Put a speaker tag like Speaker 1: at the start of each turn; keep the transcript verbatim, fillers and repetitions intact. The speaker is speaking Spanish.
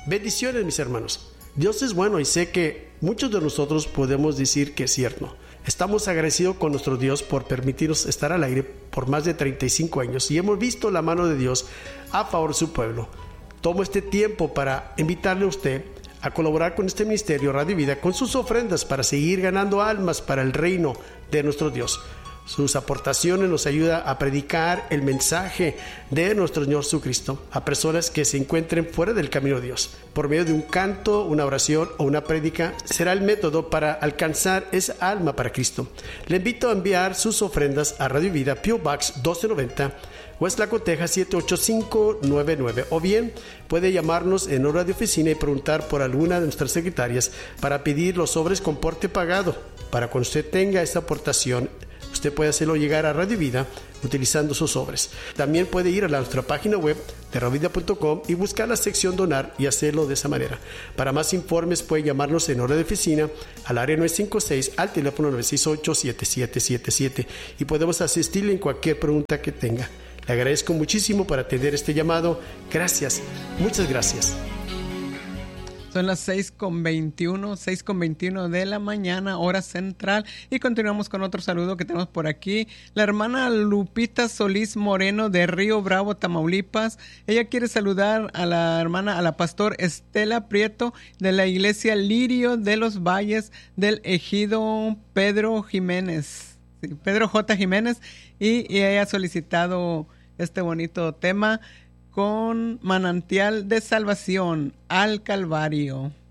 Speaker 1: Bendiciones, mis hermanos. Dios es bueno y sé que muchos de nosotros podemos decir que es cierto. Estamos agradecidos con nuestro Dios por permitirnos estar al aire por más de treinta y cinco años y hemos visto la mano de Dios a favor de su pueblo. Tomo este tiempo para invitarle a usted a colaborar con este ministerio Radio Vida con sus ofrendas para seguir ganando almas para el reino de nuestro Dios. Sus aportaciones nos ayudan a predicar el mensaje de nuestro Señor Jesucristo a personas que se encuentren fuera del camino de Dios. Por medio de un canto, una oración o una prédica será el método para alcanzar esa alma para Cristo. Le invito a enviar sus ofrendas a Radio Vida, P O Box doce noventa, West Laco, Texas siete ocho cinco nueve nueve, o bien puede llamarnos en hora de oficina y preguntar por alguna de nuestras secretarias para pedir los sobres con porte pagado. Para cuando usted tenga esta aportación, usted puede hacerlo llegar a Radio Vida utilizando sus sobres. También puede ir a la, nuestra página web de radio vida punto com y buscar la sección donar y hacerlo de esa manera. Para más informes puede llamarnos en hora de oficina al área nueve cinco seis, al teléfono nueve seis ocho, siete siete siete siete, y podemos asistirle en cualquier pregunta que tenga. Le agradezco muchísimo por atender este llamado. Gracias, muchas gracias.
Speaker 2: Son las seis con veintiuno, seis con veintiuno de la mañana, hora central. Y continuamos con otro saludo que tenemos por aquí. La hermana Lupita Solís Moreno de Río Bravo, Tamaulipas. Ella quiere saludar a la hermana, a la pastor Estela Prieto de la iglesia Lirio de los Valles del ejido Pedro Jiménez. Sí, Pedro J. Jiménez. Y, y ella ha solicitado este bonito tema con manantial de salvación al Calvario.